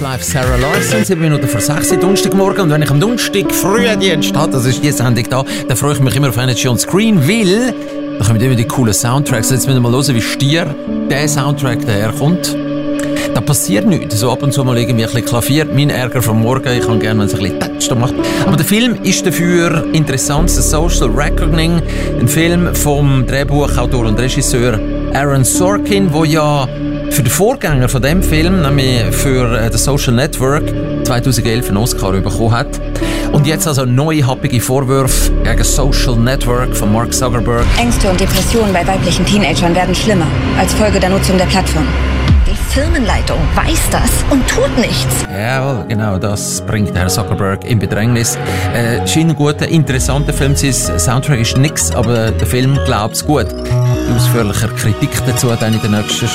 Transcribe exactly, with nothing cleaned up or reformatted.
Live Sarah Larson, sieben Minuten vor sechs Uhr, Donnerstagmorgen. Und wenn ich am Donnerstag Frühdienst habe, das ist die Sendung da, dann freue ich mich immer auf Energy on Screen, weil da kommen immer die coolen Soundtracks. Jetzt müssen wir mal hören, wie stier der Soundtrack daherkommt. Da passiert nichts. So ab und zu mal irgendwie ein bisschen Klavier. Mein Ärger vom Morgen. Ich kann gerne, wenn es ein bisschen Touch macht. Aber der Film ist dafür interessant. The Social Reckoning. Ein Film vom Drehbuchautor und Regisseur Aaron Sorkin, der ja für den Vorgänger von dem Film, nämlich für The Social Network, zweitausendelf einen Oscar bekommen hat. Und jetzt also neue happige Vorwürfe gegen Social Network von Mark Zuckerberg. Ängste und Depressionen bei weiblichen Teenagern werden schlimmer als Folge der Nutzung der Plattform. Die Firmenleitung weiß das und tut nichts. Ja, genau, das bringt Herr Zuckerberg in Bedrängnis. Äh, scheint ein guter, interessanter Film zu sein. Soundtrack ist nix, aber der Film glaubt's gut. Ausführlicher Kritik dazu dann in der nächsten